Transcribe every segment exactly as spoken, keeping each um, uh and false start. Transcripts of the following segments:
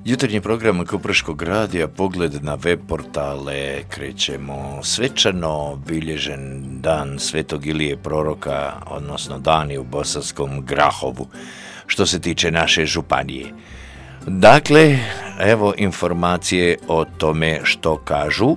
Jutarnji program Kupreškog radija, pogled na web portale, krećemo svečano obilježen dan Svetog Ilije Proroka, odnosno dani u Bosanskom Grahovu, što se tiče naše županije. Dakle, evo informacije o tome što kažu.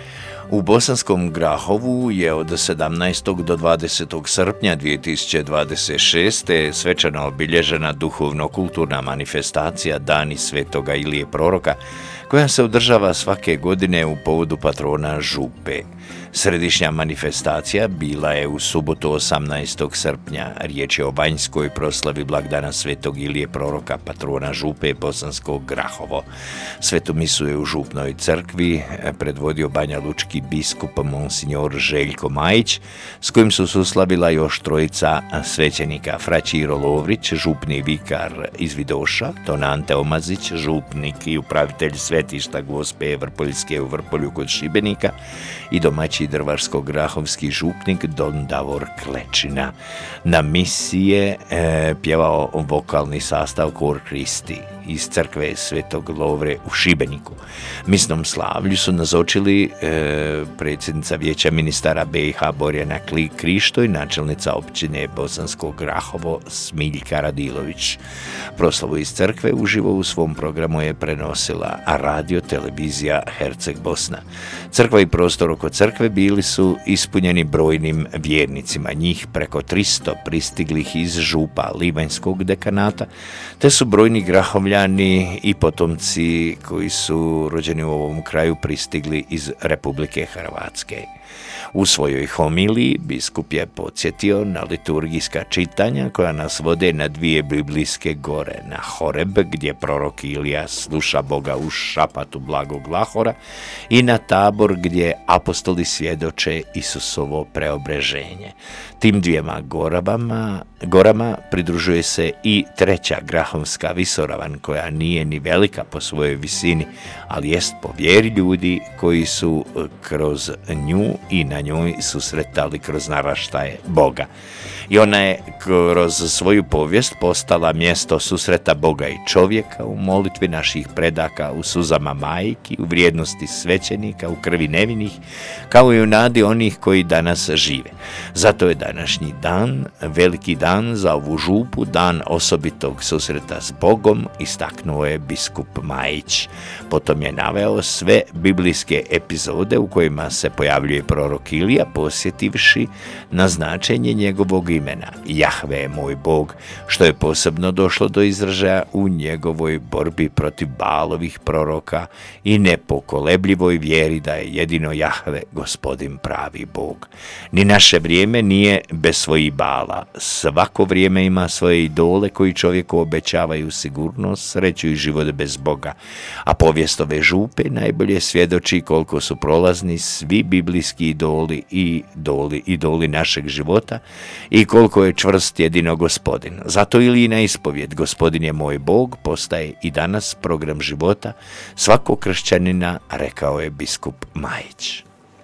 U Bosanskom Grahovu je od sedamnaestog do dvadesetog srpnja dvije tisuće dvadeset šeste. svečano obilježena duhovno-kulturna manifestacija Dani Svetoga Ilije Proroka, koja se održava svake godine u povodu patrona Župe. Središnja manifestacija bila je u subotu osamnaestog srpnja. Riječ je o vanjskoj proslavi blagdana Svetog Ilije Proroka, patrona Župe Bosanskog Grahovo. Svetu misu je u Župnoj crkvi predvodio banjalučki biskup Monsignor Željko Majić, s kojim su suslavila još trojica svećenika: Fraćiro Lovrić, župni vikar iz Vidoša, Don Ante Omazić, župnik i upravitelj svetišta Gospe Vrpoljske u Vrpolju kod Šibenika, i domaći drvarsko-grahovski župnik Don Davor Klečina. Na misije e, pjevao vokalni sastav Kor Kristi iz crkve Svetog Lovre u Šibeniku. Misnom slavlju su nazočili e, predsjednica Vijeća ministara B i H Borjana Krišto i načelnica općine Bosansko Grahovo Smiljka Radilović. Proslavu iz crkve uživo u svom programu je prenosila radio televizija Herceg Bosna. Crkva i prostor oko crkve bili su ispunjeni brojnim vjernicima, njih preko tristo pristiglih iz župa Livanjskog dekanata, te su brojni grahovljani i potomci koji su rođeni u ovom kraju pristigli iz Republike Hrvatske. U svojoj homiliji biskup je podsjetio na liturgijska čitanja koja nas vode na dvije biblijske gore, na Horeb gdje prorok Ilija sluša Boga u šapatu blagog Lahora, i na Tabor gdje apostoli svjedoče Isusovo preobreženje. Tim dvijema gorama, gorama pridružuje se i treća Grahovska visoravan, koja nije ni velika po svojoj visini, ali jest po vjeri ljudi koji su kroz nju i na njoj susretali kroz naraštaje Boga. I ona je kroz svoju povijest postala mjesto susreta Boga i čovjeka, u molitvi naših predaka, u suzama majki, u vrijednosti svećenika, u krvi nevinih, kao i u nadi onih koji danas žive. Zato je današnji dan veliki dan za ovu župu, dan osobitog susreta s Bogom, istaknuo je biskup Majić. Potom je naveo sve biblijske epizode u kojima se pojavljuje prorok Ilija, posjetivši na značenje njegovog imena. Jahve je moj Bog, što je posebno došlo do izražaja u njegovoj borbi protiv Baalovih proroka i nepokolebljivoj vjeri da je jedino Jahve gospodin pravi Bog. Ni naše vrijeme nije bez svojih Baala. Svako vrijeme ima svoje idole koji čovjeku obećavaju sigurnost, sreću i život bez Boga. A povijest ove župe najbolje svjedoči koliko su prolazni svi biblijski idoli i idoli, idoli našeg života i koliko je čvrst jedino gospodin. Zato Ilijina ispovjed Gospodin je moj Bog postaje i danas program života svakog kršćanina, rekao je biskup Majić.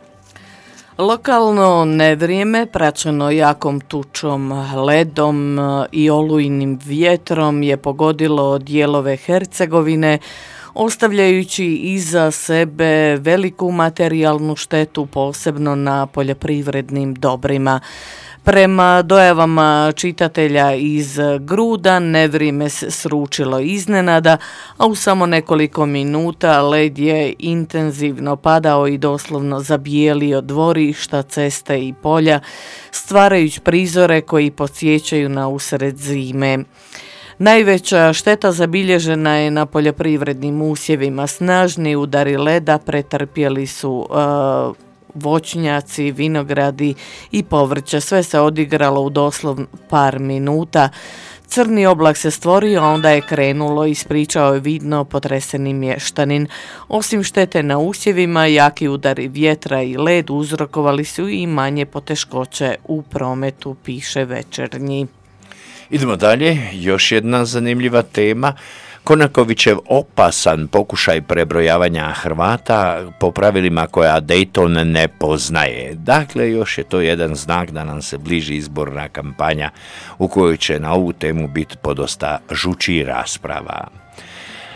Lokalno nevrijeme, praćeno jakom tučom, ledom i olujnim vjetrom, je pogodilo dijelove Hercegovine, ostavljajući iza sebe veliku materijalnu štetu, posebno na poljoprivrednim dobrima. Prema dojavama čitatelja iz Gruda, nevrijeme se sručilo iznenada, a u samo nekoliko minuta led je intenzivno padao i doslovno zabijelio dvorišta, ceste i polja, stvarajući prizore koji podsjećaju na usred zime. Najveća šteta zabilježena je na poljoprivrednim usjevima. Snažni udari leda pretrpjeli su uh, voćnjaci, vinogradi i povrće. Sve se odigralo u doslovno par minuta. Crni oblak se stvorio, a onda je krenulo, ispričao je vidno potreseni mještanin. Osim štete na usjevima, jaki udari vjetra i led uzrokovali su i manje poteškoće u prometu, piše Večernji. Idemo dalje, još jedna zanimljiva tema. Konakovićev opasan pokušaj prebrojavanja Hrvata po pravilima koja Dayton ne poznaje. Dakle, još je to jedan znak da nam se bliži izborna kampanja u kojoj će na ovu temu biti podosta žučih rasprava.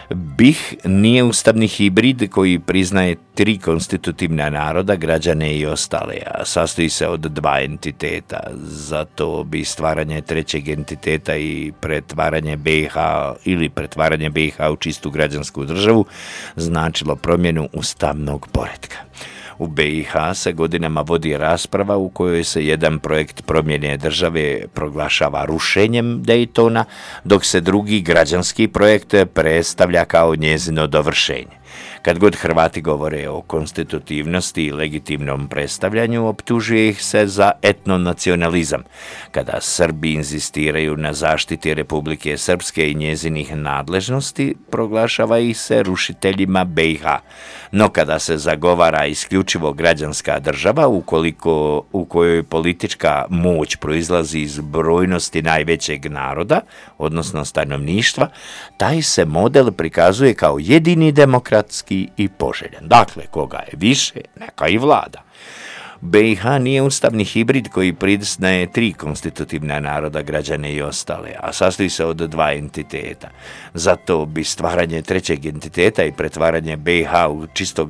B I H nije ustavni hibrid koji priznaje tri konstitutivna naroda, građane i ostale, a sastoji se od dva entiteta. Zato bi stvaranje trećeg entiteta i pretvaranje B I H ili pretvaranje B I H u čistu građansku državu značilo promjenu ustavnog poretka. U B I H se godinama vodi rasprava u kojoj se jedan projekt promjene države proglašava rušenjem Daytona, dok se drugi građanski projekt predstavlja kao njezino dovršenje. Kad god Hrvati govore o konstitutivnosti i legitimnom predstavljanju, optužuje ih se za etnonacionalizam. Kada Srbi inzistiraju na zaštiti Republike Srpske i njezinih nadležnosti, proglašava ih se rušiteljima B I H. No kada se zagovara isključivo građanska država, ukoliko, u kojoj politička moć proizlazi iz brojnosti najvećeg naroda, odnosno stanovništva, taj se model prikazuje kao jedini demokratski i poželjan. Dakle, koga je više, neka i vlada. B I H nije ustavni hibrid koji priznaje tri konstitutivna naroda, građane i ostale, a sastoji se od dva entiteta. Zato bi stvaranje trećeg entiteta i pretvaranje B I H u čisto